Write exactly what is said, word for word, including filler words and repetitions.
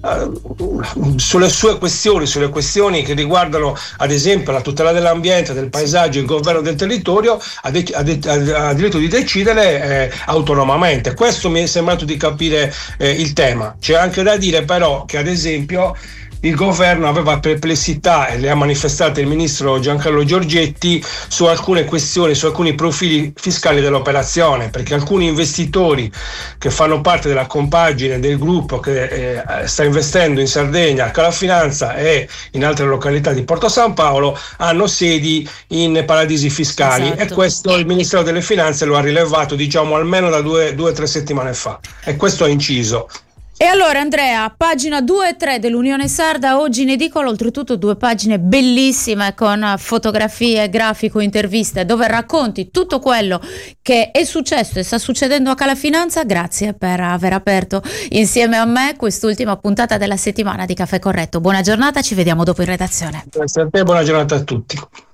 uh, sulle sue questioni, sulle questioni che riguardano ad esempio la tutela dell'ambiente, del paesaggio, il governo del territorio, ha, de- ha, de- ha diritto di decidere eh, autonomamente. Questo mi è sembrato di capire eh, il tema. C'è anche da dire però che ad esempio il governo aveva perplessità, e le ha manifestate il ministro Giancarlo Giorgetti, su alcune questioni, su alcuni profili fiscali dell'operazione, perché alcuni investitori che fanno parte della compagine del gruppo che eh, sta investendo in Sardegna, a Calafinanza e in altre località di Porto San Paolo, hanno sedi in paradisi fiscali. Esatto. E questo il Ministero delle Finanze lo ha rilevato, diciamo, almeno da due o tre settimane fa, e questo ha inciso. E allora Andrea, pagina due e tre dell'Unione Sarda, oggi in edicola, oltretutto due pagine bellissime con fotografie, grafico, interviste, dove racconti tutto quello che è successo e sta succedendo a Calafinanza. Grazie per aver aperto insieme a me quest'ultima puntata della settimana di Caffè Corretto. Buona giornata, ci vediamo dopo in redazione. Grazie a te, buona giornata a tutti.